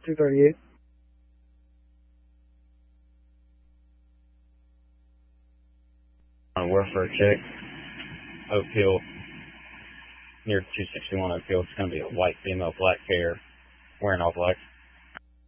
238. On Warfare check. Oak Hill, near 261 Oak Hill. It's going to be a white female, black hair, wearing all black.